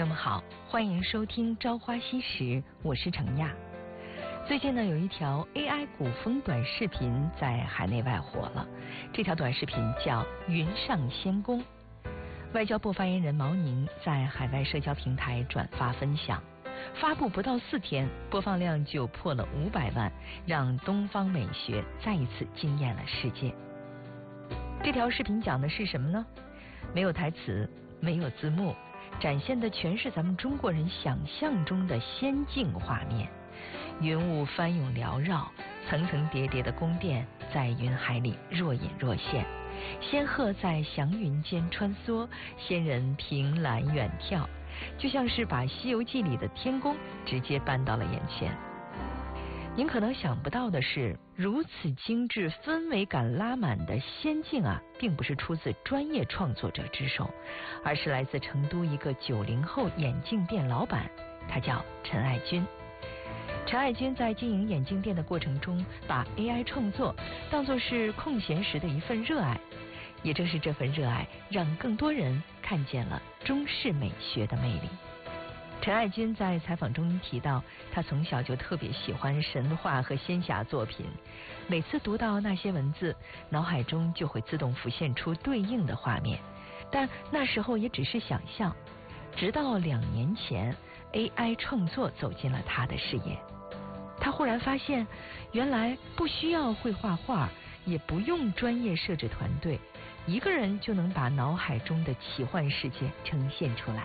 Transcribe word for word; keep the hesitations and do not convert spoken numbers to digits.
友们好，欢迎收听《朝花夕拾》，我是程亚。最近呢，有一条 A I 古风短视频在海内外火了。这条短视频叫《云上仙宫》。外交部发言人毛宁在海外社交平台转发分享，发布不到四天，播放量就破了五百万，让东方美学再一次惊艳了世界。这条视频讲的是什么呢？没有台词，没有字幕，展现的全是咱们中国人想象中的仙境画面。云雾翻涌缭绕，层层叠叠的宫殿在云海里若隐若现，仙鹤在祥云间穿梭，仙人凭栏远眺，就像是把《西游记》里的天宫直接搬到了眼前。您可能想不到的是，如此精致、氛围感拉满的仙境啊，并不是出自专业创作者之手，而是来自成都一个九零后眼镜店老板，他叫陈爱军。陈爱军在经营眼镜店的过程中，把 A I 创作当作是空闲时的一份热爱，也正是这份热爱，让更多人看见了中式美学的魅力。陈爱军在采访中提到，他从小就特别喜欢神话和仙侠作品，每次读到那些文字，脑海中就会自动浮现出对应的画面，但那时候也只是想象。直到两年前 A I 创作走进了他的视野，他忽然发现，原来不需要会画画，也不用专业摄制团队，一个人就能把脑海中的奇幻世界呈现出来。